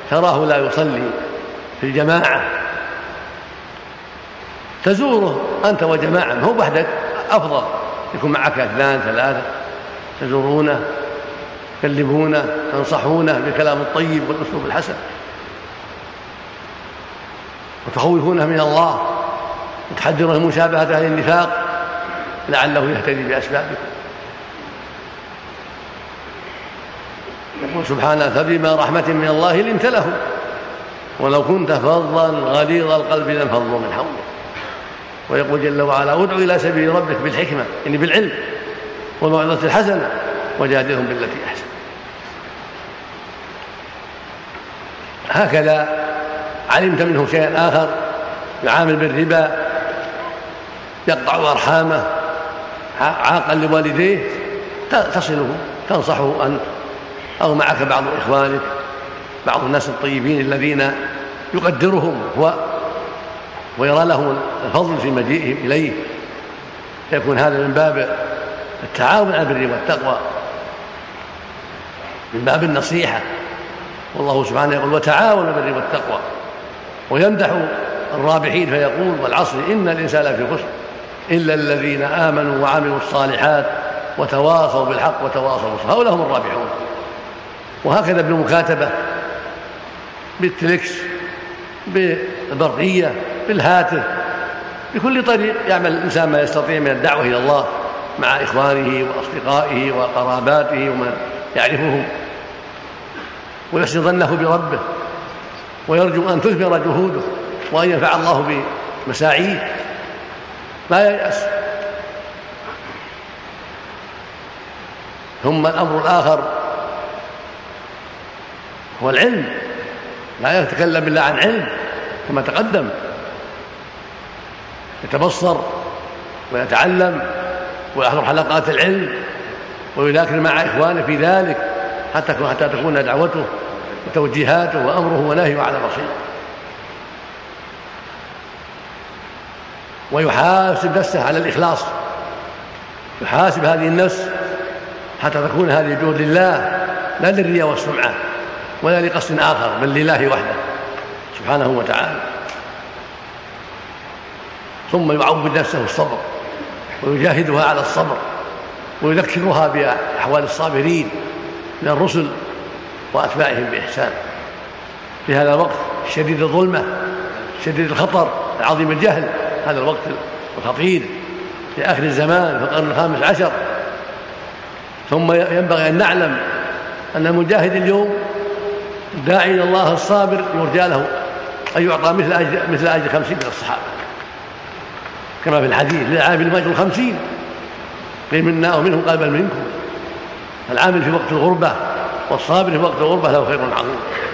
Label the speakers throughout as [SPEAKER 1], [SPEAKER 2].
[SPEAKER 1] تراه لا يصلي في الجماعة تزوره أنت وجماعة، ما هو وحدك، أفضل يكون معك 2 3 تزورونه تكلمونه تنصحونه بالكلام الطيب والأسلوب الحسن وتخوفونه من الله وتحذره مشابهة أهل النفاق لعله يهتدي بأسبابكم. يقول سبحانه فبما رحمة من الله لنت له ولو كنت فظا غليظ القلب لانفضوا من حولك. ويقول جل وعلا ادع إلى سبيل ربك بالحكمة يعني بالعلم والموعظة الحسنة وجادلهم بالتي أحسن. هكذا علمت منه شيئا آخر يعامل بالربا يقطع أرحامه عاقا لوالديه تصله تنصحه أنت أو معك بعض إخوانك بعض الناس الطيبين الذين يقدرهم ويرى لهم الفضل في مجيئهم إليه، يكون هذا من باب التعاون على البر والتقوى من باب النصيحة. والله سبحانه يقول وتعاونوا على البر والتقوى ويمدح الرابحين فيقول والعصر إن الإنسان لفي خسر إلا الذين آمنوا وعملوا الصالحات وتواصوا بالحق وتواصوا بالصبر هؤلاء هم الرابحون. وهكذا بالمكاتبة بالتلكس بالبرقية بالهاتف بكل طريق يعمل الإنسان ما يستطيع من الدعوة إلى الله مع إخوانه وأصدقائه وقراباته ومن يعرفهم ويحسن ظنه بربه ويرجو أن تثمر جهوده وأن ينفع الله بمساعيه لا ييأس. ثم الأمر الآخر هو العلم، لا يتكلم إلا عن علم كما تقدم، يتبصر ويتعلم ويحضر حلقات العلم ويذاكر مع إخوانه في ذلك حتى تكون دعوته وتوجيهاته وأمره ونهيه على بصيرة. ويحاسب نفسه على الإخلاص، يحاسب هذه النفس حتى تكون هذه الجهود لله لا للرياء والسمعة ولا لقصد آخر بل لله وحده سبحانه وتعالى. ثم يعود نفسه الصبر ويجاهدها على الصبر ويذكرها بأحوال الصابرين من الرسل وأتباعهم بإحسان في هذا الوقت شديد الظلمة شديد الخطر عظيم الجهل، هذا الوقت الخطير في آخر الزمان في القرن ال15. ثم ينبغي أن نعلم أن المجاهد اليوم داعي إلى الله الصابر يرجى له أن يعطى مثل أجر 50 من الصحابة كما في الحديث للعامل أجر 50 قيل منا ومنهم قال بل منكم. العامل في وقت الغربة والصابر في وقت الغربة له خير عظيم.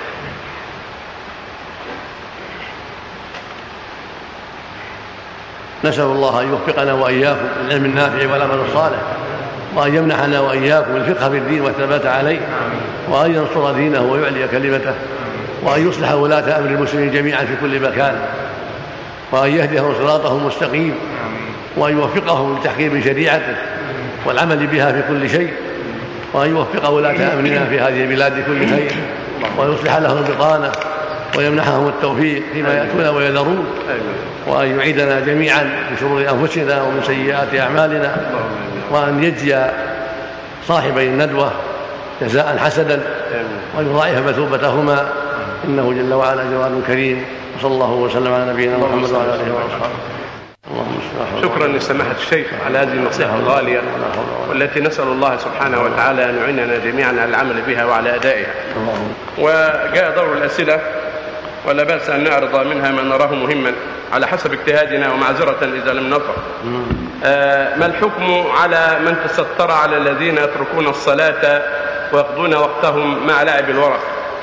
[SPEAKER 1] نسأل الله أن يوفقنا وإياكم للعلم النافع والعمل الصالح وأن يمنحنا وإياكم الفقه في الدين والثبات عليه وأن ينصر دينه ويعلي كلمته وأن يصلح ولاة أمر المسلمين جميعا في كل مكان وأن يهديهم صراطه المستقيم وأن يوفقهم لتحكيم شريعته والعمل بها في كل شيء وأن يوفق ولاة أمرنا في هذه البلاد كل خير ويصلح لهم البطانة ويمنحهم التوفيق فيما يأتون ويذرون وأن يعيدنا جميعا من شرور أنفسنا ومن سيئات أعمالنا وأن يجزي صاحبي الندوة جزاء حسنا وأن يضاعف مثوبتهما إنه جل وعلا جواد كريم. وصلى الله وسلم على نبينا محمد وعلى آله وصحبه.
[SPEAKER 2] شكرا لسماحة الشيخ على هذه النصيحة الغالية والتي نسأل الله سبحانه وتعالى أن يعيننا جميعا على العمل بها وعلى أدائها. وجاء دور الأسئلة ولا بأس أن نعرض منها ما نراه مهما على حسب اجتهادنا ومعذرة إذا لم نفر. ما الحكم على من تستر على الذين يتركون الصلاة ويقضون وقتهم مع لعب الورق؟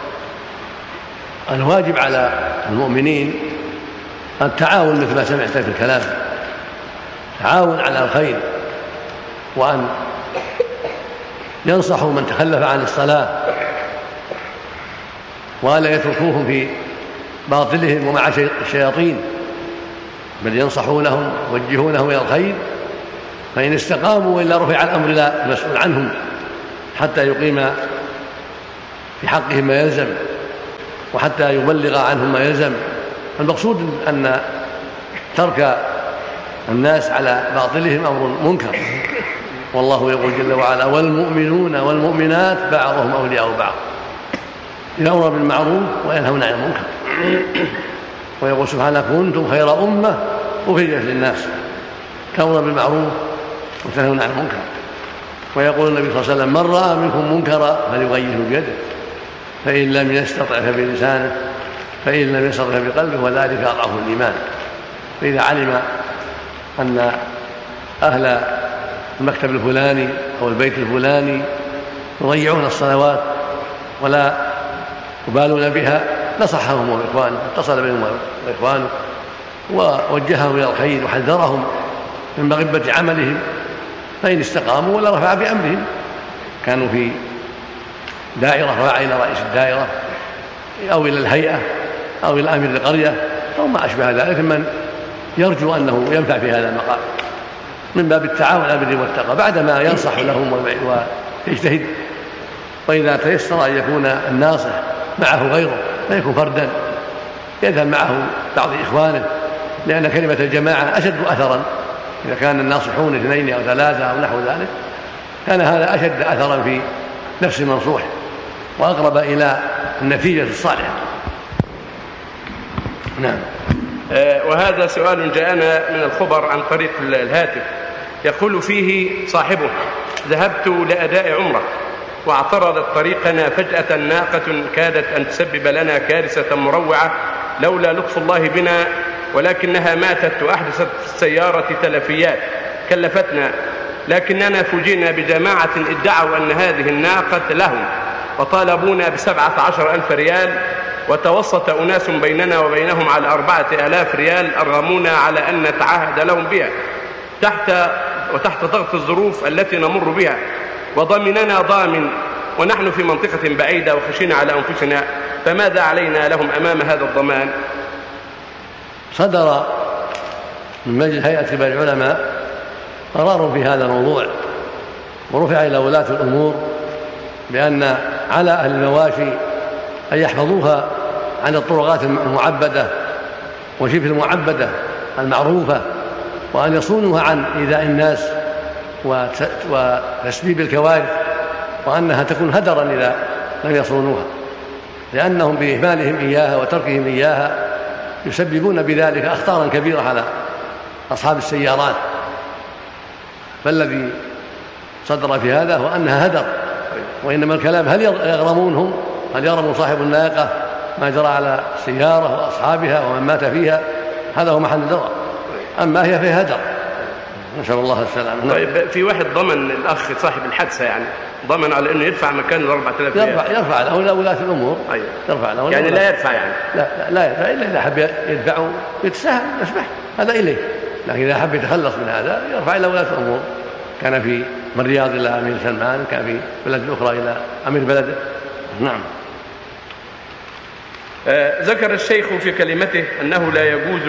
[SPEAKER 1] الواجب على المؤمنين التعاون مثل ما سمعت في الكلام، تعاون على الخير وأن ينصحوا من تخلف عن الصلاة ولا يتركوهم في باطلهم ومع الشياطين بل ينصحونهم ويوجهونهم إلى الخير فإن استقاموا وإلا رفع الأمر لا مسؤول عنهم حتى يقيم في حقهم ما يلزم وحتى يبلغ عنهم ما يلزم. المقصود أن ترك الناس على باطلهم أمر منكر، والله يقول جل وعلا: والمؤمنون والمؤمنات بعضهم أولياء بعض يأمرون بالمعروف وينهون عن المنكر. ويقول سبحانه: كنتم خير أمة أخرجت للناس تأمرون بالمعروف وتنهون عن المنكر. ويقول النبي صلى الله عليه وسلم: من رأى منكم منكرا فليغيره بيده، فإن لم يستطع فبلسانه، فإن لم يستطع بقلبه، وذلك أضعف الإيمان. فإذا علم أن أهل المكتب الفلاني أو البيت الفلاني يضيعون الصلوات ولا يبالون بها، نصحهم وإخوانه، اتصل بهم وإخوانه ووجههم إلى الخير وحذرهم من مغبة عملهم، فإن استقاموا ولا رفع بأمرهم. كانوا في دائرة رفع إلى رئيس الدائرة أو إلى الهيئة أو إلى أمير القرية أو ما أشبه ذلك من يرجو أنه ينفع في هذا المقام، من باب التعاون على البر والتقوى بعدما ينصح لهم ويجتهد. وإذا تيسر أن يكون الناصح معه غيره فيكون فردا يذهب معه بعض إخوانه، لأن كلمة الجماعة أشد أثرا. إذا كان الناصحون 2 أو 3 أو نحو ذلك كان هذا أشد أثرا في نفس المنصوح وأقرب إلى النتيجة الصالحة. نعم.
[SPEAKER 2] وهذا سؤال جاءنا من الخبر عن طريق الهاتف، يقول فيه صاحبه: ذهبت لأداء عمرة واعترضت طريقنا فجأة ناقة كادت أن تسبب لنا كارثة مروعة لولا لطف الله بنا، ولكنها ماتت وأحدثت في السيارة تلفيات كلفتنا، لكننا فوجئنا بجماعة ادعوا أن هذه الناقة لهم وطالبونا ب17,000 ريال، وتوسط أناس بيننا وبينهم على 4,000 ريال أرغمونا على أن نتعاهد لهم بها تحت ضغط الظروف التي نمر بها، وضمننا ضامن ونحن في منطقة بعيدة وخشينا على أنفسنا، فماذا علينا لهم أمام هذا الضمان؟
[SPEAKER 1] صدر من مجلس هيئة كبار العلماء قرار في هذا الموضوع، ورفع إلى ولاة الأمور بأن على أهل المواشي أن يحفظوها عن الطرقات المعبدة وشبه المعبدة المعروفة، وأن يصونوها عن إيذاء الناس وتسبيب الكوارث، وأنها تكون هدرا إذا لم يصونوها، لأنهم بإهمالهم إياها وتركهم إياها يسببون بذلك أخطارا كبيرة على أصحاب السيارات. فالذي صدر في هذا هو أنها هدر، وإنما الكلام هل يغرمونهم، هل يغرم صاحب الناقة ما جرى على السيارة وأصحابها ومن مات فيها، هذا هو محل النظر. أما هي فيها هدر، نسأل الله السلامة.
[SPEAKER 2] طيب في واحد ضمن الأخ صاحب الحادثة، يعني ضمن على أنه يدفع مكان 4,000 ريال،
[SPEAKER 1] يرفع له إلى ولاة الأمور.
[SPEAKER 2] أيوة.
[SPEAKER 1] يرفع له
[SPEAKER 2] يعني لا يدفع، يعني
[SPEAKER 1] لا يدفع إلا إذا حب يدفعه يتساهل يسمح هذا إليه، لكن إذا حب يتخلص من هذا يرفع إلى ولاة الأمور. كان في من الرياض إلى أمير سلمان، كان في بلد أخرى إلى أمير بلده. نعم.
[SPEAKER 2] ذكر الشيخ في كلمته أنه لا يجوز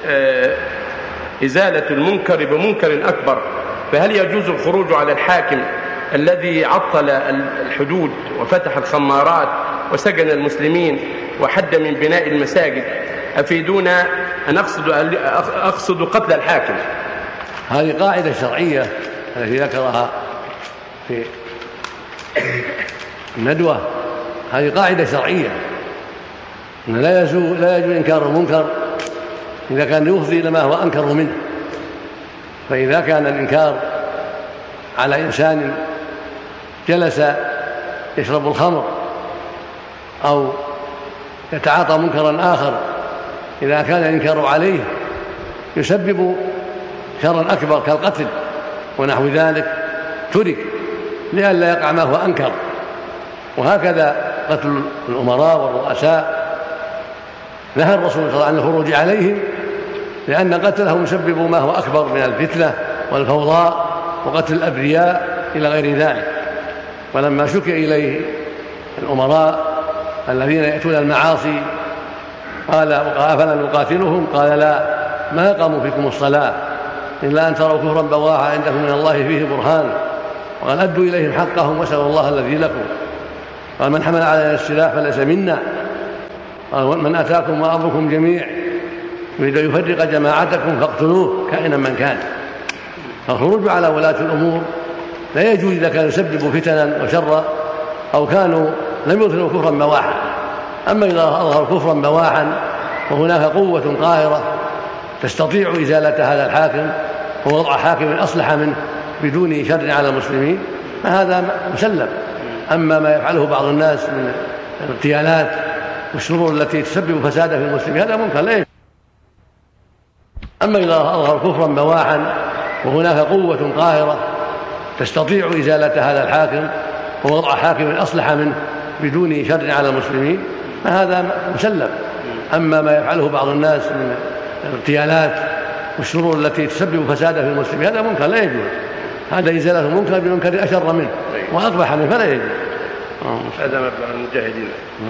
[SPEAKER 2] إزالة المنكر بمنكر أكبر، فهل يجوز الخروج على الحاكم الذي عطل الحدود وفتح الخمارات وسجن المسلمين وحد من بناء المساجد؟ أفيدونا أن أقصد قتل الحاكم.
[SPEAKER 1] هذه قاعدة شرعية التي ذكرها في الندوة، هذه قاعدة شرعية أن لا يجوز إنكار المنكر إذا كان يفضي إلى ما هو أنكر منه. فإذا كان الإنكار على إنسان جلس يشرب الخمر أو يتعاطى منكرا آخر، إذا كان الإنكار عليه يسبب شرا أكبر كالقتل ونحو ذلك ترك لئلا يقع ما هو أنكر. وهكذا قتل الأمراء والرؤساء نهى الرسول صلى الله عليه وسلم عن الخروج عليهم، لأن قتلهم يسبب ما هو أكبر من الفتنة والفوضى وقتل الأبرياء إلى غير ذلك. ولما شكي إليه الأمراء الذين يأتون المعاصي قال: أفلا نقاتلهم؟ قال: لا، ما قاموا فيكم الصلاة إلا أن تروا كفرا بواحا عندكم من الله فيه برهان، وقال: أدوا إليهم حقهم واسألوا الله الذي لكم. قال: من حمل علينا السلاح فليس منا. من أتاكم وأمركم جميع يريد أن يفرق جماعتكم فاقتلوه كائنا من كان. فالخروج على ولاة الأمور لا يجوز إذا كانوا يسببوا فتنا وشرا أو كانوا لم يظهروا كفرا بواحا. أما إذا أظهروا كفرا بواحا وهناك قوة قاهرة تستطيع إزالة هذا الحاكم ووضع حاكم أصلح منه بدون شر على المسلمين فهذا مسلم. أما ما يفعله بعض الناس من الاغتيالات والشرور التي تسبب فسادا في المسلمين هذا منكر لا يجوز. أما إذا أظهر كفرا بواحا وهناك قوة قاهرة تستطيع إزالة هذا الحاكم ووضع حاكم أصلح منه بدون شر على المسلمين فهذا مسلم. أما ما يفعله بعض الناس من الاغتيالات والشرور التي تسبب فسادا في المسلمين هذا منكر لا يجوز. هذا إزالة منكر بمنكر أشر منه وأقبح منه فلا يجوز.
[SPEAKER 2] هذا مبلغ المجاهدين.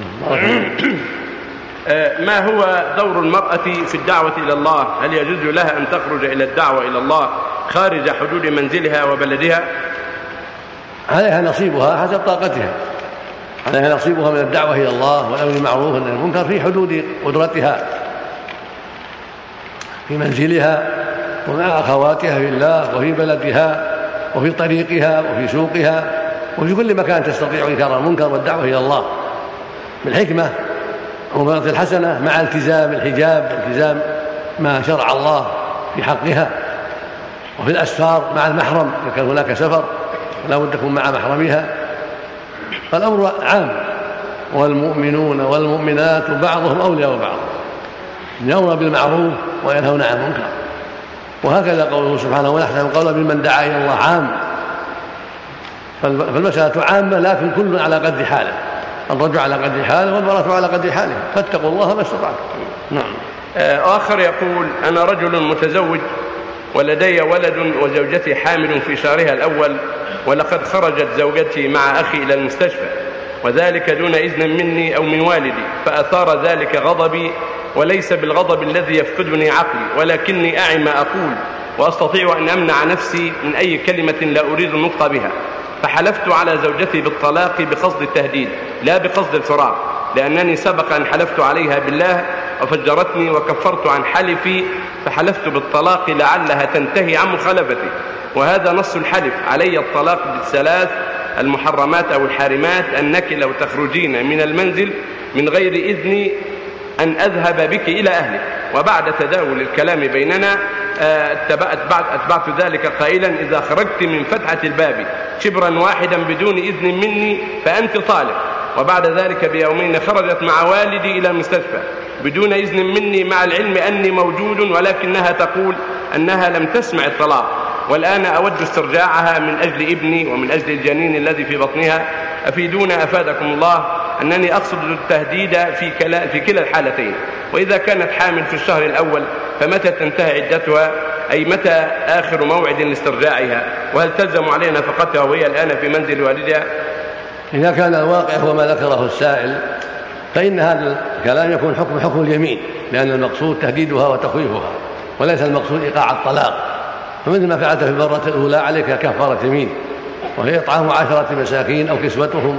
[SPEAKER 2] ما هو دور المرأة في الدعوة إلى الله؟ هل يجوز لها أن تخرج إلى الدعوة إلى الله خارج حدود منزلها وبلدها؟
[SPEAKER 1] عليها نصيبها حسب طاقتها، عليها نصيبها من الدعوة إلى الله والأمر بالمعروف والنهي عن المنكر في حدود قدرتها في منزلها ومع أخواتها في الله وفي بلدها وفي طريقها وفي سوقها وفي كل مكان تستطيع إنكار المنكر والدعوة إلى الله بالحكمة والموعظة الحسنة مع التزام الحجاب والتزام ما شرع الله في حقها. وفي الأسفار مع المحرم إذا كان هناك سفر لا بد تكون مع محرمها. فالأمر عام والمؤمنون والمؤمنات بعضهم أولياء بعض يأمرون بالمعروف وينهون عن المنكر. وهكذا قوله سبحانه ونحن قولا بمن دعا إلى الله عام. فالمسألة عامة لكن كل على قدر حاله، الرجل على قدر حاله والمرأة على قدر حاله فاتقوا الله ما استطعتم. نعم.
[SPEAKER 2] آخر يقول أنا رجل متزوج ولدي ولد وزوجتي حامل في شهرها الأول ولقد خرجت زوجتي مع أخي إلى المستشفى وذلك دون إذن مني أو من والدي فأثار ذلك غضبي وليس بالغضب الذي يفقدني عقلي ولكني أعي ما أقول وأستطيع أن أمنع نفسي من أي كلمة لا أريد النطق بها. فحلفت على زوجتي بالطلاق بقصد التهديد لا بقصد الفراق لأنني سبق أن حلفت عليها بالله وفجرتني وكفرت عن حلفي فحلفت بالطلاق لعلها تنتهي عن مخالفتي. وهذا نص الحلف علي الطلاق بالثلاث المحرمات أو الحارمات أنك لو تخرجين من المنزل من غير إذني أن أذهب بك إلى أهلك. وبعد تداول الكلام بيننا أتبعت ذلك قائلا إذا خرجت من فتحة الباب شبرا واحدا بدون إذن مني فأنت طالق. وبعد ذلك بيومين خرجت مع والدي إلى المستشفى بدون إذن مني مع العلم أني موجود ولكنها تقول أنها لم تسمع الطلاق والآن أود استرجاعها من أجل ابني ومن أجل الجنين الذي في بطنها. أفيدونا أفادكم الله أنني أقصد التهديد في كلا الحالتين. وإذا كانت حامل في الشهر الأول فمتى تنتهي عدتها أي متى آخر موعد لاسترجاعها وهل تلزم علينا نفقتها وهي الآن في منزل والدها؟
[SPEAKER 1] إذا كان الواقع هو ما ذكره السائل فإن هذا الكلام يكون حكم اليمين لأن المقصود تهديدها وتخويفها وليس المقصود إيقاع الطلاق. فمثل ما فعلت في المرة الأولى عليك كفارة يمين وهي إطعام 10 مساكين أو كسوتهم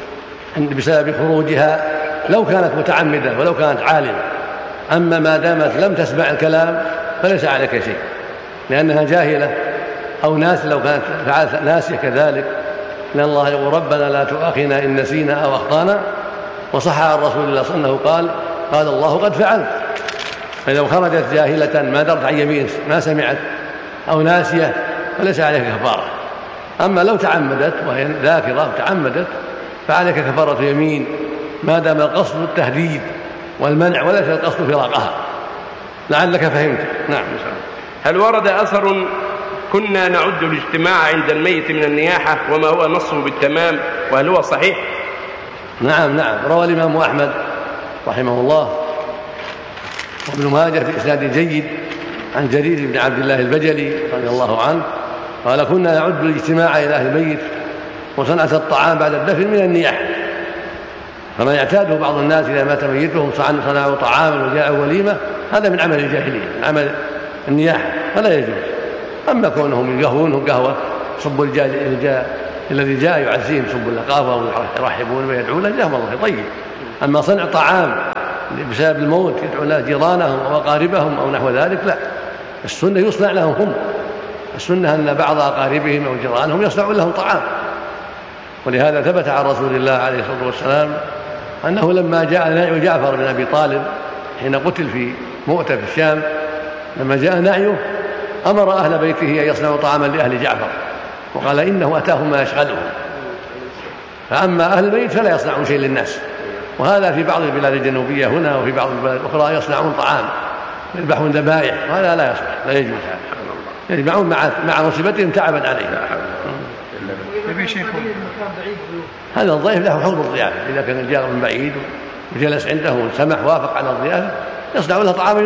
[SPEAKER 1] بسبب خروجها لو كانت متعمدة ولو كانت عالمة. أما ما دامت لم تسمع الكلام فليس عليك شيء لأنها جاهلة أو ناس لو كانت فعلت ناسية كذلك لأن الله يقول ربنا لا تؤاخذنا إن نسينا أو أخطأنا وصح عن رسول الله صلى الله عليه وسلم قال الله قد فعلت. فلو خرجت جاهلة ما درت عن يمين ما سمعت أو ناسية فليس عليك كفارة. أما لو تعمدت وهي ذاكرة تعمدت فعليك كفارة يمين ما دام القصد التهديد والمنع وليس القصد فراقها. لعلك فهمت. نعم.
[SPEAKER 2] هل ورد أثر كنا نعد الاجتماع عند الميت من النياحة وما هو نصه بالتمام وهل هو صحيح؟
[SPEAKER 1] نعم روى الإمام أحمد رحمه الله وابن ماجه في إسناد جيد عن جرير بن عبد الله البجلي رضي الله عنه قال كنا نعد الاجتماع إلى أهل الميت وصنعة الطعام بعد الدفن من النياحة. فما يعتاده بعض الناس إذا مات ميتهم صنعوا طعاما وجاءوا وليمة هذا من عمل الجاهلية من عمل النياحة فلا يجوز. أما كونهم يقهوونه قهوة صبوا الذي جاء يعزيهم صبوا له قهوة ويرحبون ويدعون له جزاهم الله طيب. أما صنع طعام بسبب الموت يدعو الناس جيرانهم أو أقاربهم أو نحو ذلك، لا، السنة يصنع لهم هم. السنة أن بعض أقاربهم أو جيرانهم يصنعون لهم طعام. ولهذا ثبت عن رسول الله عليه الصلاة والسلام أنه لما جاء نعي جعفر بن أبي طالب حين قتل في مؤتة في الشام، لما جاء نعيه أمر أهل بيته أن يصنعوا طعاما لأهل جعفر، وقال إنه أتاهم ما يشغلهم. فأما أهل البيت فلا يصنعون شيء للناس. وهذا في بعض البلاد الجنوبية هنا وفي بعض البلاد الأخرى يصنعون طعام، يذبحون ذبائح، وهذا لا يصلح، لا يجوز هذا. يجمعون مع مصيبتهم تعبا عليهم. هذا الضيف له حكم الضيافة، إذا كان الجار من بعيد وجلس عنده وسمح وافق على الضيافة يصنع له طعاما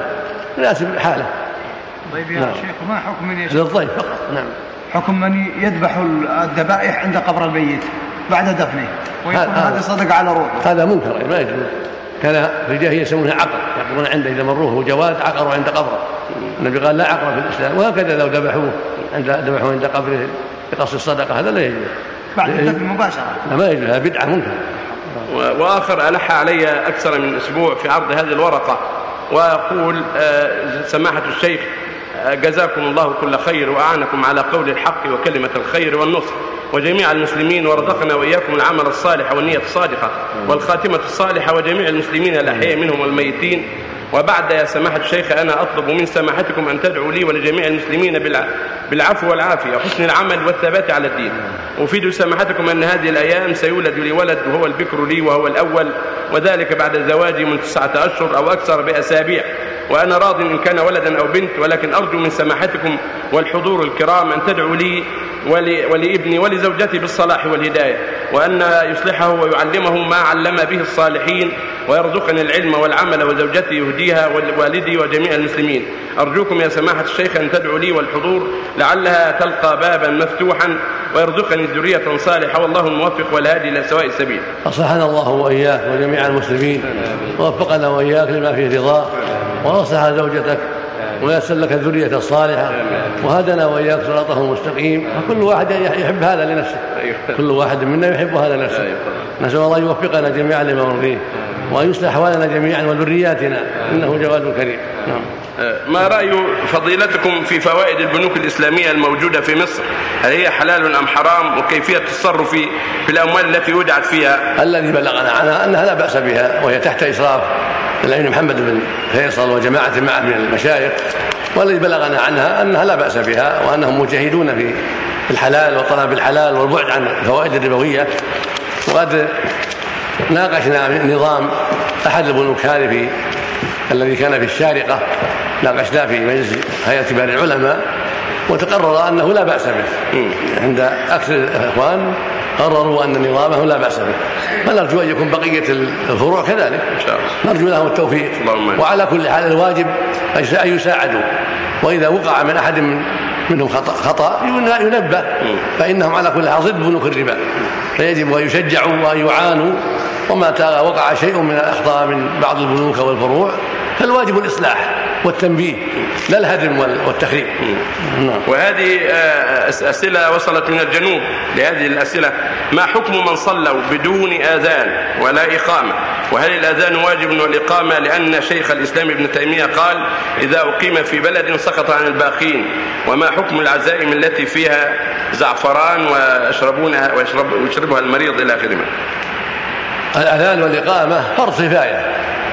[SPEAKER 1] يناسب حاله.
[SPEAKER 3] طيب يا شيخ، ما حكم من
[SPEAKER 1] للضيف فقط؟ نعم.
[SPEAKER 3] حكم من يذبح الذبائح عند قبر الميت بعد دفنه ويكون هذا صدق على روحه؟
[SPEAKER 1] هذا منكر ما يجوز. كان في الجاهلية يسمونها عقر، يعقرون عنده إذا مروه جواد عقروا عند قبره. النبي قال لا عقر في الإسلام. وهكذا لو ذبحوه عند قبره بقصد الصدقة هذا لا يجوز
[SPEAKER 3] بعد الدفن مباشرة.
[SPEAKER 1] ما يجوز، هذا بدعة منكر.
[SPEAKER 2] وآخر ألح علي أكثر من أسبوع في عرض هذه الورقة وأقول سماحة الشيخ جزاكم الله كل خير وأعانكم على قول الحق وكلمة الخير والنصر وجميع المسلمين، ورزقنا وإياكم العمل الصالح والنية الصادقة والخاتمة الصالحة وجميع المسلمين الأحياء منهم والميتين. وبعد يا سماحة الشيخ أنا أطلب من سماحتكم أن تدعوا لي ولجميع المسلمين بالعفو والعافية وحسن العمل والثبات على الدين. أفيد سماحتكم أن هذه الأيام سيولد لي ولد وهو البكر لي وهو الأول، وذلك بعد زواجي من 9 أشهر أو أكثر بأسابيع، وأنا راض إن كان ولدا أو بنت، ولكن أرجو من سماحتكم والحضور الكرام أن تدعوا لي ولابني ولزوجتي بالصلاح والهداية، وأن يصلحه ويعلمه ما علم به الصالحين، ويرزقني العلم والعمل، وزوجتي يهديها والوالدي وجميع المسلمين. أرجوكم يا سماحة الشيخ أن تدعوا لي والحضور لعلها تلقى بابا مفتوحا ويرزقني ذرية صالحة، والله الموفق والهادي إلى سواء السبيل.
[SPEAKER 1] أصلحنا الله وإياك وجميع المسلمين، ووفقنا وإياك لما فيه رضاه، وأصلح زوجتك ويسر لك الذرية الصالحة، وهدنا وإياك صراطه المستقيم. وكل واحد يحب هذا لنفسه، كل واحد منا يحب هذا لنفسه. نسأل الله يوفقنا جميعا لما يرضيه، وأن يصلح أحوالنا جميعا وذرياتنا، إنه جواد كريم. نعم.
[SPEAKER 2] ما رأي فضيلتكم في فوائد البنوك الإسلامية الموجودة في مصر؟ هل هي حلال أم حرام؟ وكيفية التصرف في الأموال التي ودعت فيها؟
[SPEAKER 1] الذي بلغنا عنها أنها لا بأس بها، وهي تحت إشراف الأمير محمد بن فيصل وجماعة معه من المشايخ، والذي بلغنا عنها أنها لا بأس بها، وأنهم مجاهدون في الحلال وطلب الحلال والبعد عن الفوائد الربوية. وقد ناقشنا نظام أحد البنوك هذه الذي كان في الشارقة، ناقشناه في مجلس هيئة كبار العلماء، وتقرر أنه لا بأس به. عند أكثر الإخوان قرروا أن نظامه لا بأس به، فنرجو أن يكون بقية الفروع كذلك، نرجو لهم التوفيق. وعلى كل حال الواجب أن يساعدوا، وإذا وقع من أحد منهم خطأ ينبه، فإنهم على كل حال ضد بنوك الربا، فيجب أن يشجعوا وأن يعانوا. وما وقع شيء من الأخطاء من بعض البنوك والفروع فالواجب الإصلاح والتنبيه، لا الهدم والتخريب.
[SPEAKER 2] وهذه أسئلة وصلت من الجنوب. لهذه الأسئلة: ما حكم من صلوا بدون آذان ولا إقامة؟ وهل الآذان واجب والإقامة؟ لأن شيخ الإسلام ابن تيمية قال: إذا أقيم في بلد سقط عن الباقين. وما حكم العزائم التي فيها زعفران ويشربها المريض إلى آخره؟
[SPEAKER 1] الأذان والإقامة فرض كفاية،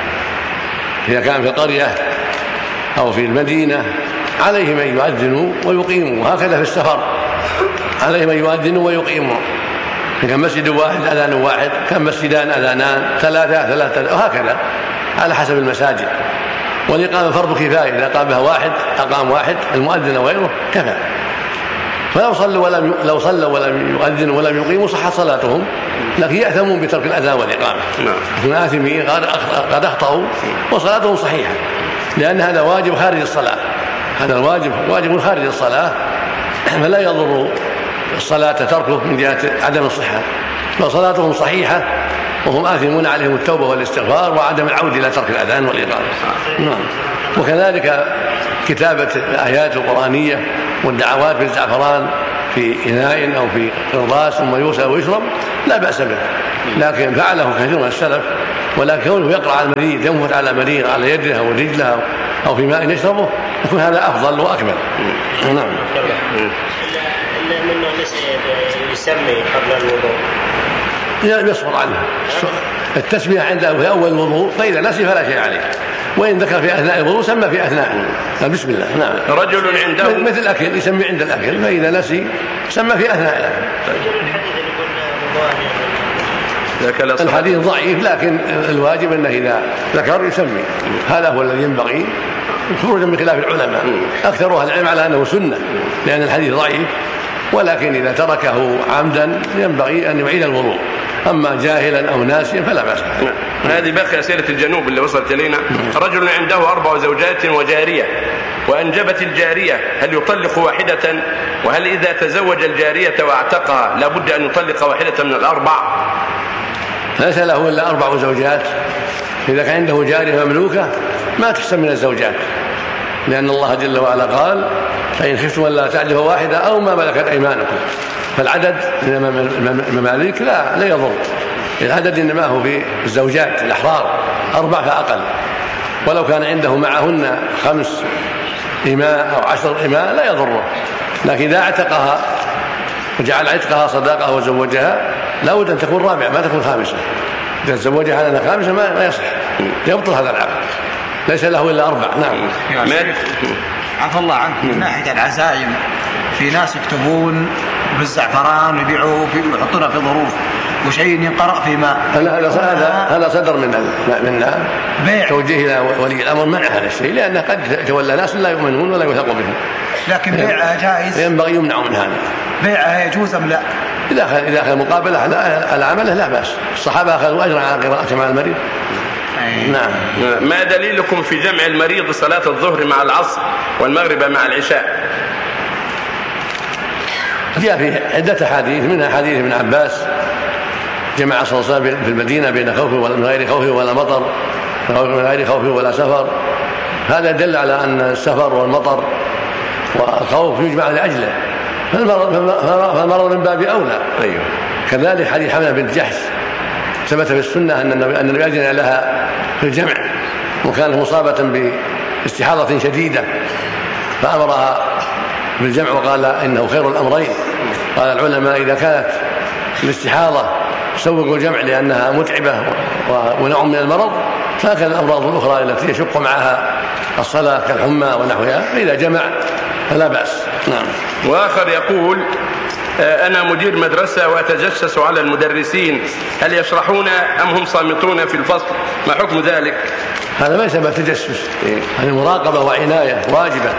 [SPEAKER 1] إذا كان في القرية أو في المدينة عليهم أن يؤذنوا ويقيموا، وهكذا في السفر عليهم أن يؤذنوا ويقيموا. كان مسجد واحد أذان واحد، كان مسجدان أذانان، ثلاثة، وهكذا على حسب المساجد. والإقامة فرض كفاية، إذا قامها واحد أقام واحد، المؤذن وغيره كفى. فلو صلوا ولم يؤذنوا ولم يقيموا صحت صلاتهم، لكن يأثمون بترك الأذان والإقامة، يكون آثمين قد أخطأوا وصلاتهم صحيحة، لأن هذا واجب خارج الصلاة، هذا واجب خارج الصلاة، فلا يضر الصلاة تركه من جهة عدم الصحة، فصلاتهم صحيحة وهم آثمون، عليهم التوبة والاستغفار وعدم العودة إلى ترك الأذان والإقامة. وكذلك كتابة الآيات القرآنية والدعوات بالزعفران في إناء أو في قرطاس ثم يوسى ويشرب لا بأس به، لكن فعله كثير من السلف ولكن كونه يقرأ على المريض ينفث على مريض على يده أو رجله أو في ماء يشربه يكون هذا أفضل وأكمل. نعم.
[SPEAKER 4] منه يسمي قبل الوضوء
[SPEAKER 1] يصبر عنها التسمية عنده في أول الوضوء، فإذا نسي فلا شيء عليه، وإن ذكر في أثناء الوضوء سمى في أثناء بسم الله. نعم.
[SPEAKER 2] رجل عنده
[SPEAKER 1] مثل الأكل يسمي عند الأكل، فإذا نسي سمى في أثناء الأكل. الحديث ضعيف، لكن الواجب أنه إذا ذكر يسمي، هذا هو الذي ينبغي خروجا من خلاف العلماء. أكثر أهل العلم على أنه سنة لأن الحديث ضعيف، ولكن إذا تركه عمدا ينبغي أن يعيد الوضوء، أما جاهلا أو ناسيا فلا بأس.
[SPEAKER 2] هذه باقي أسئلة الجنوب اللي وصلت إلينا. رجل عنده 4 زوجات وجارية، وأنجبت الجارية، هل يطلق واحدة؟ وهل إذا تزوج الجارية واعتقها لابد أن يطلق واحدة من ال4؟
[SPEAKER 1] ليس له إلا 4 زوجات. إذا كان عنده جارية مملوكة ما تحسن من الزوجات، لأن الله جل وعلا قال فإن خفتم ألا تعدلوا واحدة أو ما ملكت أيمانكم. فالعدد من المماليك لا يضر، العدد إنما هو في الزوجات الأحرار 4 فأقل، ولو كان عنده معهن 5 إماء أو 10 إماء لا يضره، لكن إذا اعتقها وجعل عتقها صداقة وزوجها لا بد أن تكون 4 ما تكون 5. إذا تزوجها لنا 5 ما يصح، يبطل هذا العقد، ليس له إلا 4. نعم.
[SPEAKER 3] عفى الله عنك، من ناحية العزائم في ناس يكتبون بالزعفران ويبيعوه ويحطونه في ظروف وشيء ينقرأ في ماء.
[SPEAKER 1] هذا صدر من بيع توجيه إلى ولي الأمر منع هذا الشيء، لأنه قد تولى ناس لا يؤمنون ولا يثق بهم.
[SPEAKER 3] لكن بيعها جائز،
[SPEAKER 1] ينبغي يمنع من هذا.
[SPEAKER 3] بيعها يجوز أم لا؟
[SPEAKER 1] إذا أخذ مقابلة على عمله لا بأس، الصحابة أخذوا أجرا على قراءة مع المريض.
[SPEAKER 2] نعم. ما دليلكم في جمع المريض صلاة الظهر مع العصر والمغرب مع العشاء؟
[SPEAKER 1] جاء في عدة حديث، منها حديث ابن عباس جمع صلى الله عليه وسلم في المدينة بين خوف من غير خوف ولا مطر، من غير خوف ولا سفر. هذا دل على أن السفر والمطر والخوف يجمع لأجله، فالمرض من باب أولى.
[SPEAKER 2] أيوه.
[SPEAKER 1] كذلك حديث حمزة بنت جحش ثبت في السنة أن النبي أذن لها في الجمع، وكانت مصابة باستحاضة شديدة فأمرها بالجمع وقال إنه خير الأمرين. قال العلماء إذا كانت الاستحاضة سوقوا الجمع لأنها متعبة ونوع من المرض، فكان الأمراض الأخرى التي يشق معها الصلاة كالحمى ونحوها فإذا جمع فلا بأس. نعم.
[SPEAKER 2] وآخر يقول أنا مدير مدرسة وأتجسس على المدرسين، هل يشرحون أم هم صامتون في الفصل؟ ما حكم ذلك؟
[SPEAKER 1] هذا ما يسمى تجسس، هذه مراقبة وعناية واجبة.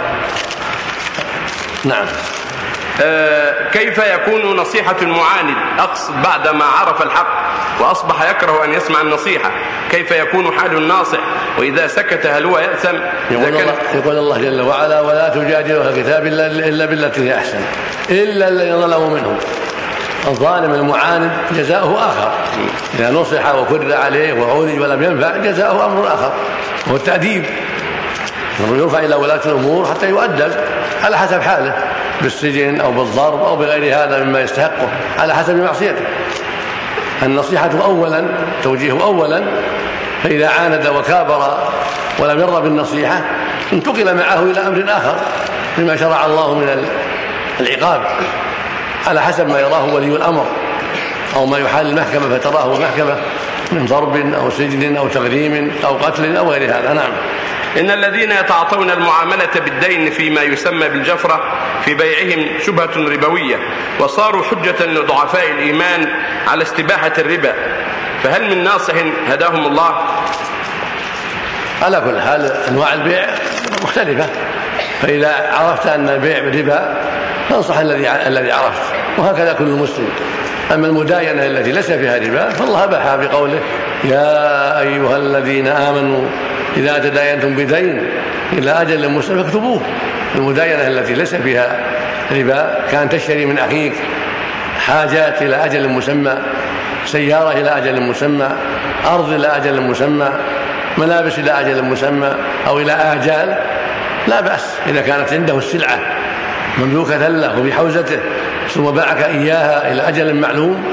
[SPEAKER 1] نعم.
[SPEAKER 2] كيف يكون نصيحة المعاند أقصد بعدما عرف الحق وأصبح يكره أن يسمع النصيحة؟ كيف يكون حال الناصح وإذا سكت هل هو يأثم؟
[SPEAKER 1] يقول الله جل وعلا ولا تجادلوا أهل الكتاب إلا بالتي هي أحسن إلا الذين ظلموا منهم. الظالم المعاند جزاؤه آخر، إذا نصح وكر عليه وعولج ولم ينفع جزاؤه أمر آخر وهو التأديب، يرفع إلى ولاة الأمور حتى يؤدب على حسب حاله بالسجن أو بالضرب أو بغير هذا مما يستحقه على حسب معصيته. النصيحة أولا، توجيه أولا، فإذا عاند وكابر ولم يرضى بالنصيحة انتقل معه إلى أمر آخر مما شرع الله من العقاب على حسب ما يراه ولي الأمر أو ما يحال المحكمة فتراه المحكمة من ضرب أو سجن أو تغريم أو قتل أو غير هذا. نعم.
[SPEAKER 2] إن الذين يتعاطون المعاملة بالدين فيما يسمى بالجفرة في بيعهم شبهة ربوية وصاروا حجة لضعفاء الإيمان على استباحة الربا، فهل من ناصح هداهم الله؟
[SPEAKER 1] على كل حال أنواع البيع مختلفة، فإذا عرفت أن البيع بالربا فانصح الذي عرفت، وهكذا كل مسلم. أما المداينة التي ليس فيها ربا فالله أباحها بقوله يا أيها الذين آمنوا إذا تداينتم بدين إلى أجل مسمى فاكتبوه. المداينة التي ليس فيها ربا كان تشتري من أخيك حاجات إلى أجل مسمى، سيارة إلى أجل مسمى، أرض إلى أجل مسمى، ملابس إلى أجل مسمى أو إلى آجال، لا بأس إذا كانت عنده السلعة مملوكة له وبحوزته ثم باعك إياها إلى أجل معلوم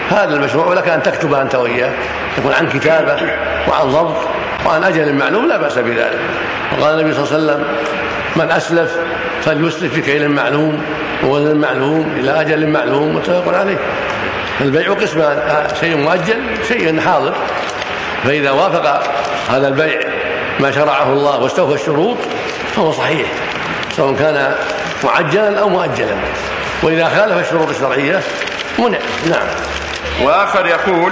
[SPEAKER 1] هذا المشروع، ولك أن تكتب أنت وإياه، يكون عن كتابة وعن ضبط وعن أجل معلوم، لا بأس بذلك. وقال النبي صلى الله عليه وسلم: من أسلف فليسلف بكيل معلوم ووزن معلوم إلى أجل معلوم، متفق عليه. البيع قسمان: شيء مؤجل، شيء حاضر. فإذا وافق هذا البيع ما شرعه الله واستوفى الشروط فهو صحيح، سواء كان معجلا أو مؤجلا. وإذا خالف الشروط الشرعية منع. نعم.
[SPEAKER 2] وآخر يقول: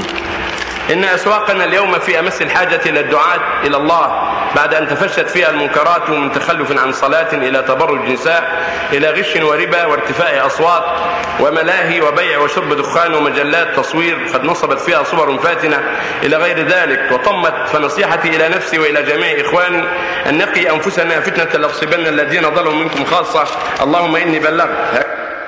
[SPEAKER 2] إن أسواقنا اليوم في أمس الحاجة إلى الدعاة إلى الله بعد أن تفشت فيها المنكرات من تخلف عن صلاة إلى تبرج نساء إلى غش وربا وارتفاع أصوات وملاهي وبيع وشرب دخان ومجلات تصوير قد نصبت فيها صور فاتنة إلى غير ذلك وطمت. فنصيحتي إلى نفسي وإلى جميع إخواني أن نقي أنفسنا فتنة لتصيبن الذين ظلموا منكم خاصة. اللهم إني بلغت.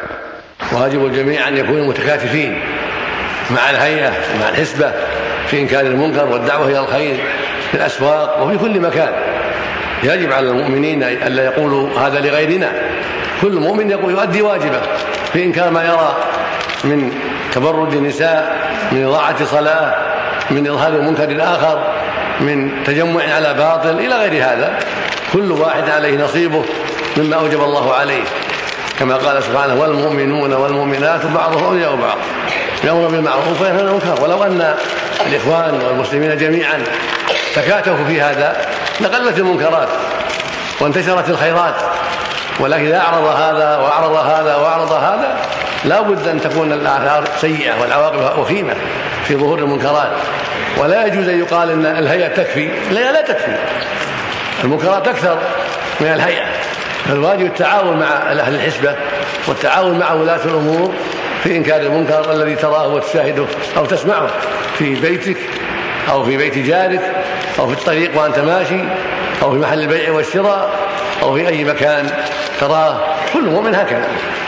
[SPEAKER 1] واجب الجميع أن يكونوا متكاتفين مع الهيئة ومع الحسبة في إنكار المنكر والدعوة إلى الخير في الأسواق وفي كل مكان. يجب على المؤمنين ألا يقولوا هذا لغيرنا، كل مؤمن يؤدي واجبه في إنكار ما يرى من تبرج النساء، من إضاعة صلاة، من إظهار المنكر الآخر، من تجمع على باطل إلى غير هذا. كل واحد عليه نصيبه مما أوجب الله عليه، كما قال سبحانه: والمؤمنون والمؤمنات بعضهم أولياء بعض يأمر بالمعروف وينهى عن المنكر. ولو أن الإخوان والمسلمين جميعا تكاتفوا في هذا لقلت المنكرات وانتشرت الخيرات. ولكن إذا أعرض هذا وأعرض هذا وأعرض هذا لا بد أن تكون الآثار سيئة والعواقب وخيمة في ظهور المنكرات. ولا يجوز أن يقال أن الهيئة تكفي، لا تكفي، المنكرات أكثر من الهيئة. فالواجب التعاون مع أهل الحسبة والتعاون مع ولاة الأمور في إنكار المنكر الذي تراه وتشاهده أو تسمعه في بيتك أو في بيت جارك أو في الطريق وأنت ماشي أو في محل البيع والشراء أو في أي مكان تراه. كل مؤمن هكذا.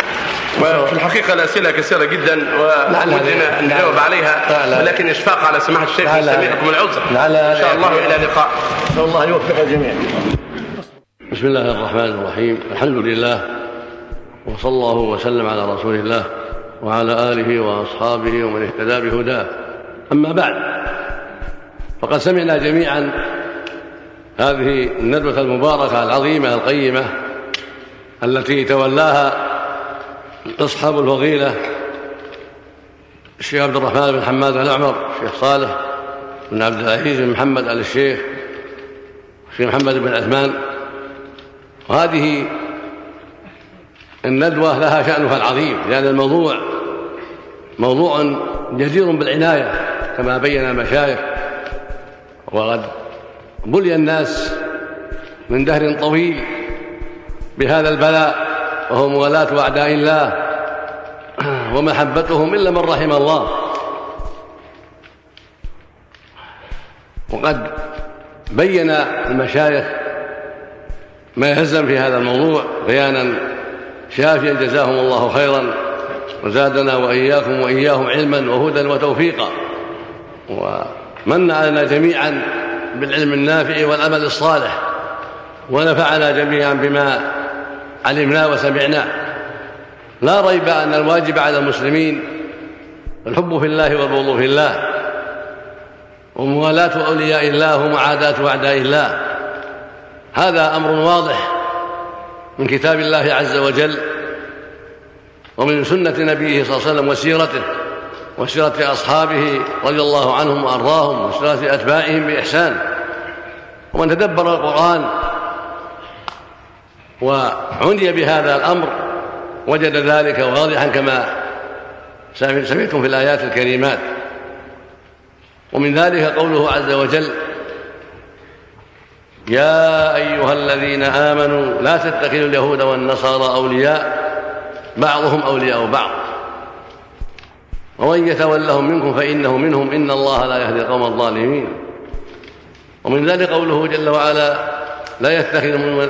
[SPEAKER 2] وفي الحقيقة الأسئلة كثيرة جدا ودنا أن نجاوب عليها، ولكن إشفاق على سماحة الشيخ نستمعكم العذر إن شاء الله. إلى اللقاء.
[SPEAKER 1] نسأل الله يوفق الجميع. بسم الله الرحمن الرحيم. الحمد لله وصلى الله وسلم على رسول الله وعلى آله وأصحابه ومن اهتدى بهداه. أما بعد، فقد سمعنا جميعا هذه الندوة المباركة العظيمة القيمة التي تولاها أصحاب الفضيلة الشيخ عبد الرحمن بن حماد الأعمر، الشيخ صالح بن عبد العزيز بن محمد آل الشيخ، الشيخ محمد بن عثمان. وهذه الندوة لها شأنها العظيم، لأن الموضوع موضوع جدير بالعناية كما بين المشايخ. وقد بلي الناس من دهر طويل بهذا البلاء، وهو موالاة أعداء الله ومحبتهم إلا من رحم الله. وقد بين المشايخ ما يهزم في هذا الموضوع بيانا شافيا جزاهم الله خيرا، وزادنا وإياكم وإياهم علما وهدى وتوفيقا، ومن علينا جميعا بالعلم النافع والعمل الصالح، ونفعنا جميعا بما علمنا وسمعنا. لا ريب أن الواجب على المسلمين الحب في الله والبغض في الله، وموالاة أولياء الله ومعاداة أعداء الله. هذا أمر واضح من كتاب الله عز وجل ومن سنة نبيه صلى الله عليه وسلم وسيرته وسيرة أصحابه رضي الله عنهم وأرضاهم وسيرة أتباعهم بإحسان. ومن تدبر القرآن وعني بهذا الأمر وجد ذلك واضحا كما سمعتم في الآيات الكريمات. ومن ذلك قوله عز وجل: يا أيها الذين آمنوا لا تتخذوا اليهود والنصارى أولياء بعضهم أولياء بعض ومن يتولهم منكم فإنه منهم إن الله لا يهدي القوم الظالمين. ومن ذلك قوله جل وعلا: لا يتخذ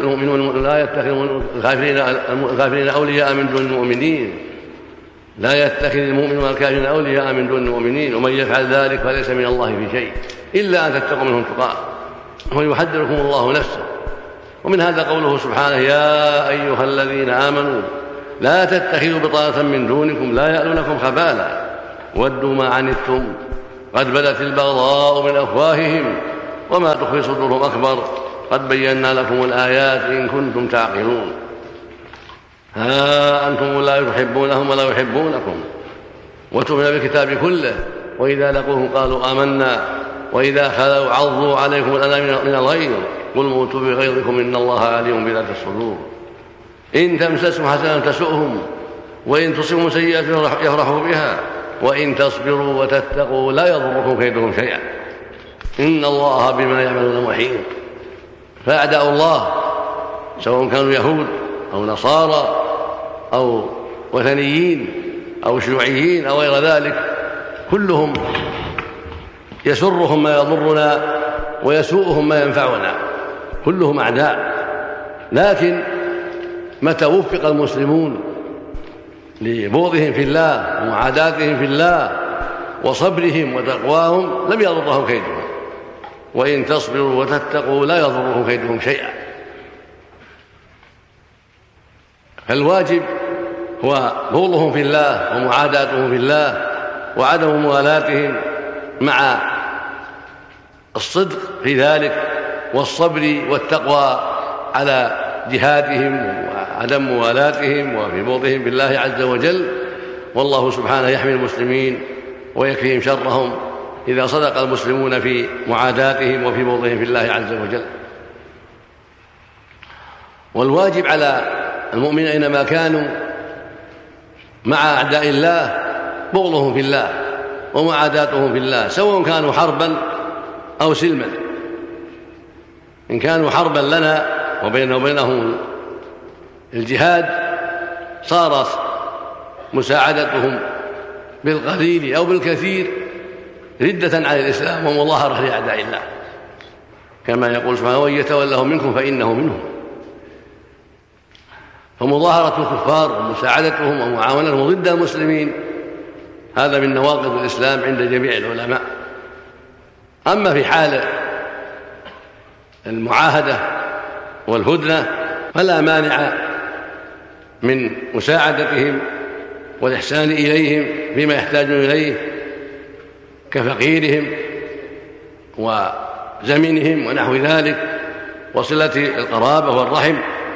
[SPEAKER 1] الكافرين أولياء من دون المؤمنين، لا يتخذ المؤمنون الكافرين أولياء من دون المؤمنين ومن يفعل ذلك فليس من الله في شيء إلا أن تتقوا منهم تقاه ويحذركم الله نفسه. ومن هذا قوله سبحانه: يا أيها الذين آمنوا لا تتخذوا بطانة من دونكم لا يألونكم خبالا ودوا ما عنتم قد بدت البغضاء من أفواههم وما تخفي صدورهم أكبر قد بينا لكم الآيات إن كنتم تعقلون ها أنتم لا تحبونهم ولا يحبونكم وتؤمنون بالكتاب كله وإذا لقوهم قالوا آمنا وإذا خلوا عضوا عليكم الأنامل من الغيظ قل موتوا بغيظكم إن الله عليم بذات الصدور إن تمسسهم حسنة تسؤهم وإن تصبهم سيئة يفرحوا بها وإن تصبروا وتتقوا لا يضركم كيدهم شيئا إن الله بما يعملون محيط. فأعداء الله سواء كانوا يهود أو نصارى أو وثنيين أو شيوعيين أو غير ذلك كلهم يسرهم ما يضرنا ويسوءهم ما ينفعنا، كلهم أعداء. لكن متى وفق المسلمون لبغضهم في الله ومعاداتهم في الله وصبرهم وتقواهم لم يضرهم كيدهم، وإن تصبروا وتتقوا لا يضرهم كيدهم شيئا. فالواجب هو بغضهم في الله ومعاداتهم في الله وعدم موالاتهم مع الصدق في ذلك والصبر والتقوى على جهادهم وعدم موالاتهم وفي بغضهم بالله عز وجل. والله سبحانه يحمي المسلمين ويكفيهم شرهم إذا صدق المسلمون في معاداتهم وفي بغضهم في الله عز وجل. والواجب على المؤمنين أينما كانوا مع أعداء الله بغضهم في الله ومعاداتهم في الله سواء كانوا حربا أو سلما. إن كانوا حربا لنا وبيننا وبينهم الجهاد صارت مساعدتهم بالقليل أو بالكثير ردة على الإسلام ومظاهرة لأعداء الله، كما يقول سبحانه وإن يتولهم منكم فإنه منهم. فمظاهرة الكفار ومساعدتهم ومعاونتهم ضد المسلمين هذا من نواقض الإسلام عند جميع العلماء. أما في حال المعاهدة والهدنة فلا مانع من مساعدتهم والإحسان إليهم فيما يحتاجون إليه كفقيرهم وزمنهم ونحو ذلك وصلة القرابة والرحم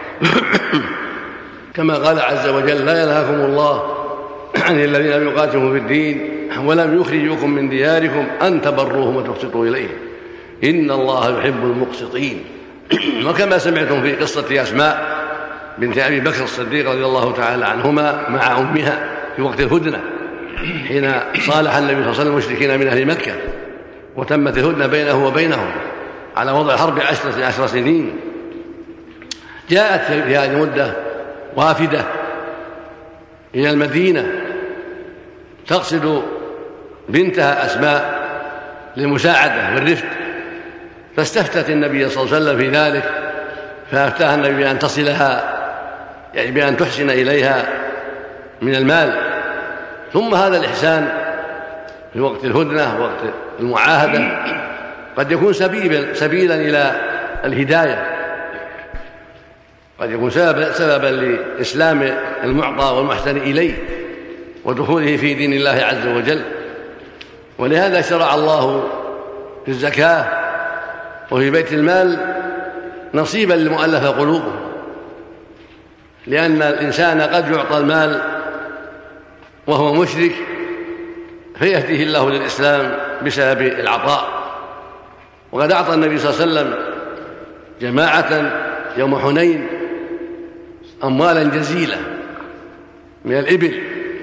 [SPEAKER 1] كما قال عز وجل لا ينهاكم الله عن الذين لم يقاتلوا في الدين ولم يخرجوكم من دياركم أن تبروهم وتقسطوا إليهم إن الله يحب المقسطين. وكما سمعتم في قصة أسماء بنت أبي بكر الصديق رضي الله تعالى عنهما مع أمها في وقت الهدنة حين صالح النبي صلى الله عليه وسلم المشركين من أهل مكة وتمت الهدنة بينه وبينهم على وضع حرب 10 سنين. جاءت في هذه المدة وافدة إلى المدينة تقصد بنتها أسماء للمساعدة والرفق، فاستفتت النبي صلى الله عليه وسلم في ذلك فأفتاها النبي بأن تصلها يعني بأن تحسن إليها من المال. ثم هذا الإحسان في وقت الهدنة وقت المعاهدة قد يكون سبيلا إلى الهداية، قد يكون سببا لإسلام المعطى والمحسن إليه ودخوله في دين الله عز وجل. ولهذا شرع الله في الزكاة وفي بيت المال نصيبا للمؤلفة قلوبهم، لأن الإنسان قد يعطى المال وهو مشرك فيهديه الله للإسلام بسبب العطاء. وقد أعطى النبي صلى الله عليه وسلم جماعة يوم حنين أموالا جزيلة من الإبل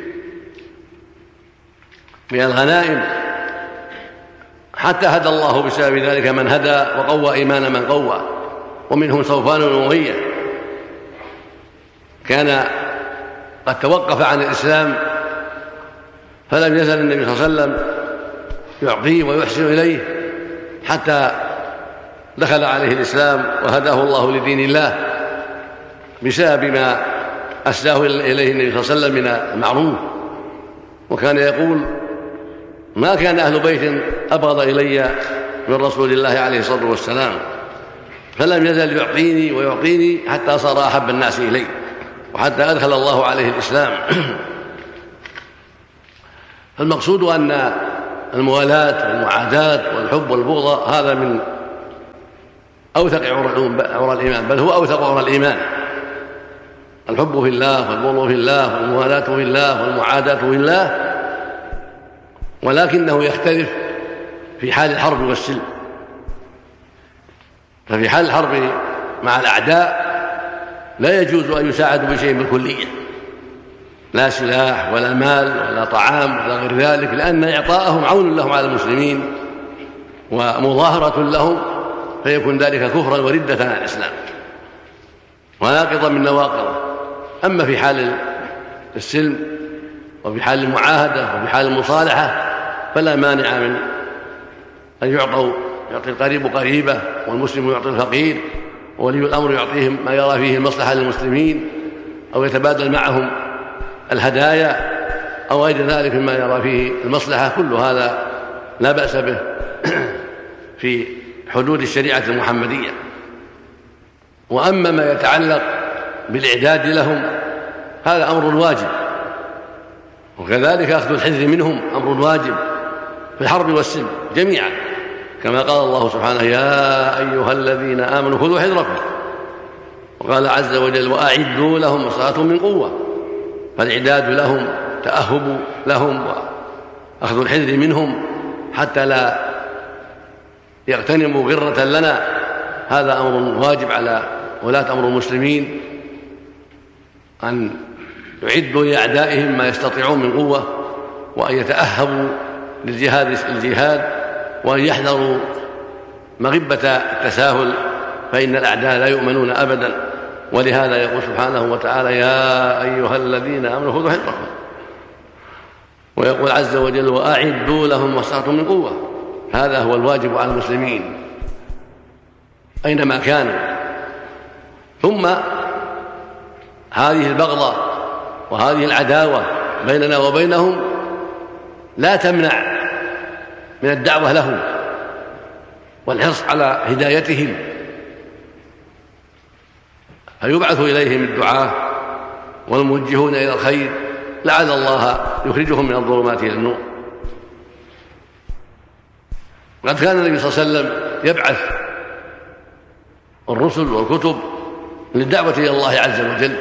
[SPEAKER 1] من الغنائم، حتى هدى الله بسبب ذلك من هدى وقوى إيمان من قوى، ومنهم صوفان بن أمية كان قد توقف عن الإسلام فلم يزل النبي صلى الله عليه وسلم يعطيه ويحسن إليه حتى دخل عليه الإسلام وهداه الله لدين الله بسبب ما أسلاه إليه النبي صلى الله عليه وسلم من المعروف. وكان يقول ما كان أهل بيت أبغض إلي من رسول الله عليه الصلاة والسلام، فلم يزل يعطيني ويعطيني حتى صار أحب الناس إلي وحتى أدخل الله عليه الإسلام. فالمقصود أن الموالاة والمعاداة والحب والبغض هذا من أوثق عرى الإيمان، بل هو أوثق عرى الإيمان. الحب في الله والبغض في الله والموالاة في الله والمعاداة في الله، ولكنه يختلف في حال الحرب والسلم. ففي حال الحرب مع الأعداء لا يجوز أن يساعدوا بشيء بالكلية، لا سلاح ولا مال ولا طعام ولا غير ذلك، لأن إعطاءهم عون لهم على المسلمين ومظاهرة لهم، فيكون ذلك كفرا وردة عن الإسلام وناقضا من نواقضه. أما في حال السلم وفي حال المعاهدة وفي حال المصالحة فلا مانع من أن يعطي القريب قريبه والمسلم يعطي الفقير، وولي الأمر يعطيهم ما يرى فيه المصلحة للمسلمين، أو يتبادل معهم الهدايا أو غير ذلك مما يرى فيه المصلحة. كل هذا لا بأس به في حدود الشريعة المحمدية. وأما ما يتعلق بالإعداد لهم هذا أمر واجب، وكذلك أخذ الحذر منهم أمر واجب في الحرب والسلم جميعا، كما قال الله سبحانه: يا أيها الذين آمنوا خذوا حذركم. وقال عز وجل: وأعدوا لهم ما استطعتم من قوة. فالإعداد لهم تأهب لهم وأخذ الحذر منهم حتى لا يغتنموا غرة لنا، هذا أمر واجب على ولاة أمر المسلمين أن يعدوا لأعدائهم ما يستطيعون من قوة، وأن يتأهبوا للجهاد، وأن يحذروا مغبة التساهل، فإن الأعداء لا يؤمنون أبدا. ولهذا يقول سبحانه وتعالى: يا أيها الذين آمنوا خذوا حذركم. ويقول عز وجل: وأعدوا لهم ما استطعتم من قوة. هذا هو الواجب على المسلمين أينما كانوا. ثم هذه البغضة وهذه العداوة بيننا وبينهم لا تمنع من الدعوة لهم والحرص على هدايتهم، فيبعث إليهم الدعاة والموجهون إلى الخير لعل الله يخرجهم من الظلمات إلى النور. وقد كان النبي صلى الله عليه وسلم يبعث الرسل والكتب للدعوة إلى الله عز وجل،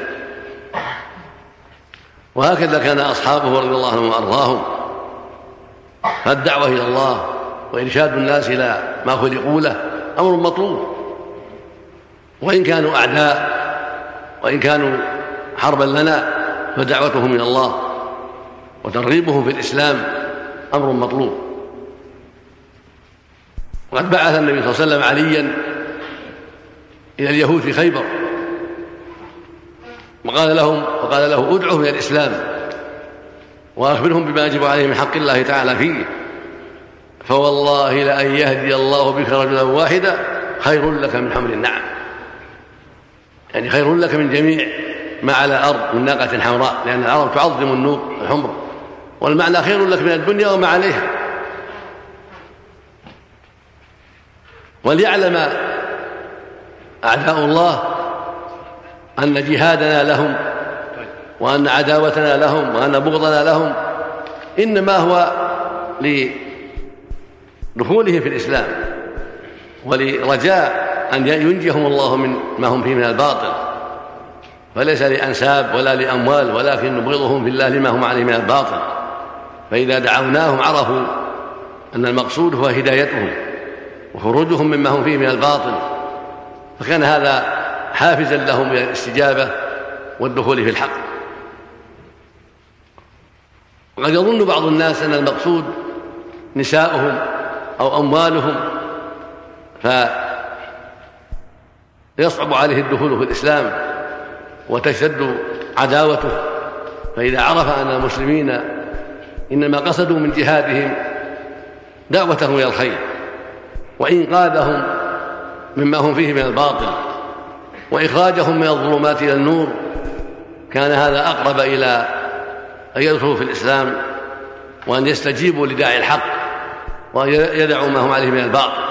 [SPEAKER 1] وهكذا كان أصحابه رضي الله عنهم وأرضاهم. فالدعوة إلى الله وإرشاد الناس إلى ما خلقوا له أمر مطلوب، وإن كانوا أعداء وإن كانوا حربا لنا، فدعوتهم إلى الله وترغيبهم في الإسلام أمر مطلوب. وقد بعث النبي صلى الله عليه وسلم عليا إلى اليهود في خيبر، وقال له: ادعهم إلى الإسلام وأخبرهم بما يجب عليهم من حق الله تعالى فيه، فوالله لأن يهدي الله بك رجلا واحدا خير لك من حمر النعم. يعني خير لك من جميع ما على الأرض من ناقة حمراء، لأن العرب تعظم النوق الحمر، والمعنى خير لك من الدنيا وما عليها. وليعلم أعداء الله أن جهادنا لهم وأن عداوتنا لهم وأن بغضنا لهم إنما هو لدخولهم في الإسلام ولرجاء أن ينجيهم الله من ما هم فيه من الباطل، فليس لأنساب ولا لأموال، ولكن نبغضهم في الله لما هم عليه من الباطل. فإذا دعوناهم عرفوا أن المقصود هو هدايتهم وخروجهم مما هم فيه من الباطل، فكان هذا حافزا لهم إلى الاستجابة والدخول في الحق. وقد يظن بعض الناس أن المقصود نساؤهم أو أموالهم، فيصعب عليه الدخول في الإسلام وتشتد عداوته. فإذا عرف أن المسلمين إنما قصدوا من جهادهم دعوتهم إلى الخير وإنقاذهم مما هم فيه من الباطل وإخراجهم من الظلمات إلى النور، كان هذا أقرب إلى أن يدخلوا في الإسلام وأن يستجيبوا لداعي الحق وأن يدعوا ما هم عليه من الباطل.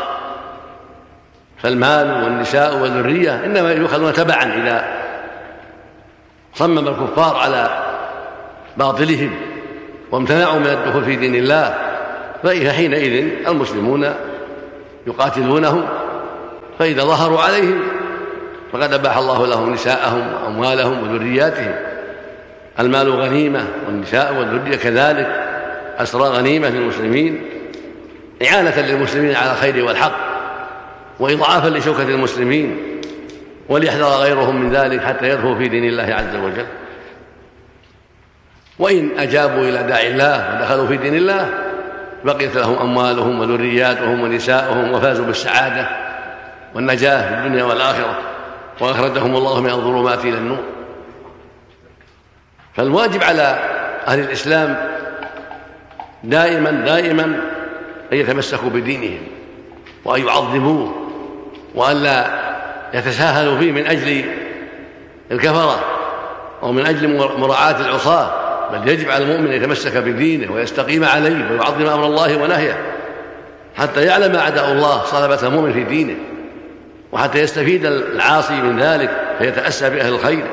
[SPEAKER 1] فالمال والنساء والذرية إنما يؤخذون تبعا إذا صمم الكفار على باطلهم وامتنعوا من الدخول في دين الله، فحينئذ المسلمون يقاتلونهم، فإذا ظهروا عليهم فقد أباح الله لهم نساءهم وأموالهم وذرياتهم. المال غنيمة والنساء والذرية كذلك أسرى غنيمة للمسلمين، إعانة للمسلمين على الخير والحق وإضعافا لشوكة المسلمين، وليحذر غيرهم من ذلك حتى يدخلوا في دين الله عز وجل. وإن أجابوا إلى داعي الله ودخلوا في دين الله بقيت لهم أموالهم وذرياتهم ونساؤهم وفازوا بالسعادة والنجاة في الدنيا والآخرة، وأخرجهم الله من الظلمات إلى النور. فالواجب على أهل الإسلام دائما أن يتمسكوا بدينهم وأن يعظموه وأن لا يتساهلوا فيه من أجل الكفرة أو من أجل مراعاة العصاة، بل يجب على المؤمن أن يتمسك بدينه ويستقيم عليه ويعظم أمر الله ونهيه حتى يعلم أعداء الله صلبة المؤمن في دينه، وحتى يستفيد العاصي من ذلك فيتأسى بأهل الخير.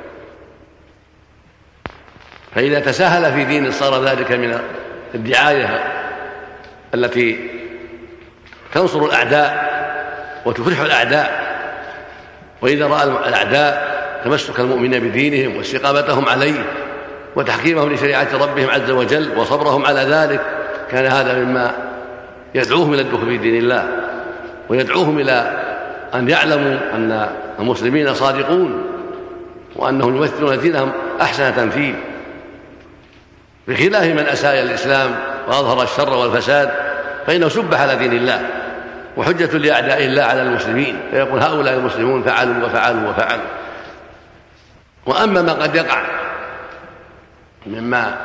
[SPEAKER 1] فإذا تساهل في دينه صار ذلك من الدعاية التي تنصر الأعداء وتفرح الأعداء. وإذا رأى الأعداء تمسك المؤمنين بدينهم واستقامتهم عليه وتحكيمهم لشريعة ربهم عز وجل وصبرهم على ذلك، كان هذا مما يدعوهم إلى الدخول في دين الله، ويدعوهم إلى أن يعلموا أن المسلمين صادقون وأنهم يمثلون دينهم أحسن تمثيل، بخلاف من أساء الإسلام وأظهر الشر والفساد فإنه سب على دين الله وحجة لأعداء الله على المسلمين، فيقول هؤلاء المسلمون فعلوا وفعلوا وفعلوا. وأما ما قد يقع مما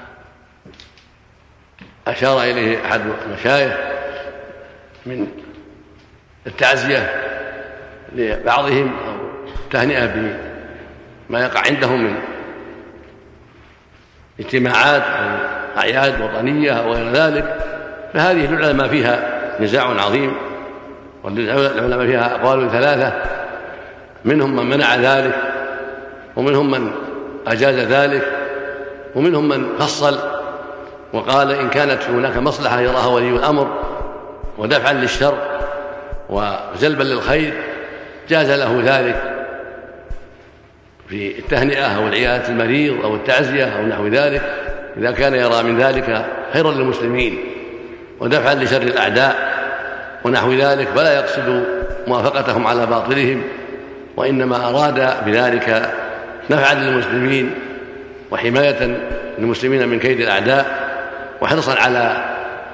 [SPEAKER 1] أشار إليه أحد المشايخ من التعزية لبعضهم أو التهنئة بما يقع عندهم من اجتماعات أو أعياد وطنية أو غير ذلك، فهذه العلماء فيها نزاع عظيم، والعلماء فيها أقوال ثلاثة، منهم من منع ذلك، ومنهم من أجاز ذلك، ومنهم من فصل وقال إن كانت هناك مصلحة يراها ولي الأمر ودفعا للشر وجلبا للخير جاز له ذلك في التهنئة أو العيادة المريض أو التعزية أو نحو ذلك، إذا كان يرى من ذلك خيرا للمسلمين ودفعا لشر الأعداء ونحو ذلك، فلا يقصد موافقتهم على باطلهم، وإنما أراد بذلك نفعا للمسلمين وحماية للمسلمين من كيد الأعداء وحرصا على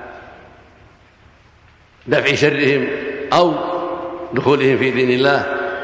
[SPEAKER 1] دفع شرهم أو دخولهم في دين الله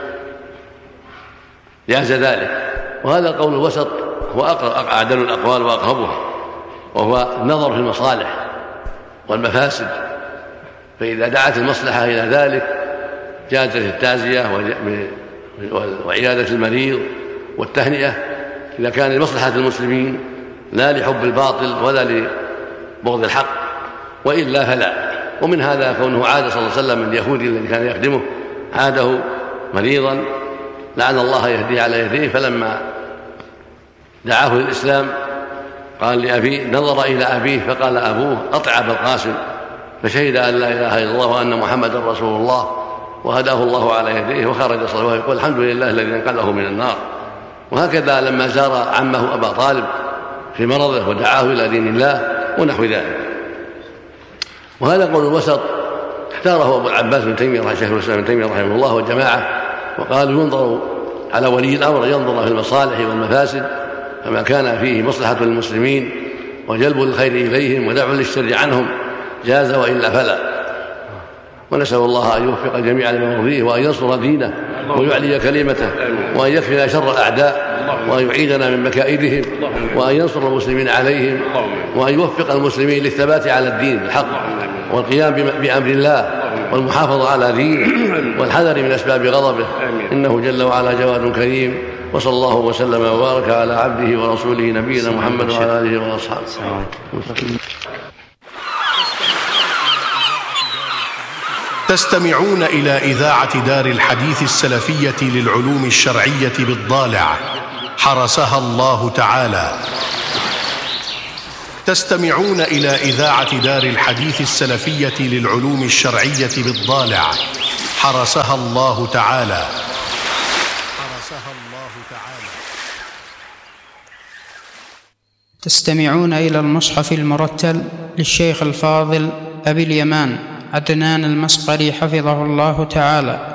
[SPEAKER 1] جاز ذلك. وهذا القول الوسط هو أعدل الأقوال وأقربها، وهو النظر في المصالح والمفاسد، فإذا دعت المصلحة إلى ذلك جازت التعزية وعيادة المريض والتهنئة إذا كان لمصلحة المسلمين لا لحب الباطل ولا لبغض الحق، وإلا فلا. ومن هذا كونه عاد صلى الله عليه وسلم اليهودي الذي كان يخدمه عاده مريضا لعن الله يهديه على يديه، فلما دعاه للإسلام قال لأبيه، نظر إلى أبيه فقال أبوه أطع أبا القاسم، فشهد أن لا إله إلا الله وأن محمدا رسول الله، وهداه الله على يديه وخرج صلى الله عليه وسلم يقول الحمد لله الذي انقذه من النار. وهكذا لما زار عمه أبا طالب في مرضه ودعاه إلى دين الله ونحو ذلك. وهذا قول الوسط اختاره أبو العباس بن تيمية شيخ الإسلام ابن تيمية رحمه الله والجماعة، وقالوا ينظر على ولي الأمر، ينظر في المصالح والمفاسد، فما كان فيه مصلحة للمسلمين وجلب الخير إليهم ودفع للشر عنهم جاز، وإلا فلا. ونسأل الله أن يوفق الجميع لما يرضيه وأن ينصر دينه ويعلي كلمته وأن يكفينا شر الأعداء وأن يعيدنا من مكائدهم وأن ينصر المسلمين عليهم وأن يوفق المسلمين للثبات على الدين الحق والقيام بأمر الله والمحافظة على دينه والحذر من أسباب غضبه، إنه جل وعلا جواد كريم. وصلى الله وسلم وبارك على عبده ورسوله نبينا محمد وعلى آله وأصحابه.
[SPEAKER 5] تستمعون إلى إذاعة دار الحديث السلفية للعلوم الشرعية بالضالع، حرسها الله تعالى. تستمعون إلى إذاعة دار الحديث السلفية للعلوم الشرعية بالضالع، حرسها الله تعالى.
[SPEAKER 6] تستمعون إلى المصحف المرتل للشيخ الفاضل أبي اليمان عدنان المسقري حفظه الله تعالى،